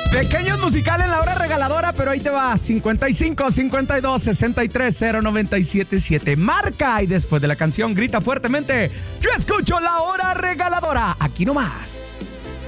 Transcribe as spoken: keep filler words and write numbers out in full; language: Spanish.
Pequeños musicales en la hora regaladora, pero ahí te va. cincuenta y cinco, cincuenta y dos, sesenta y tres, cero noventa y siete siete. Marca y después de la canción grita fuertemente: yo escucho la hora regaladora. Aquí nomás.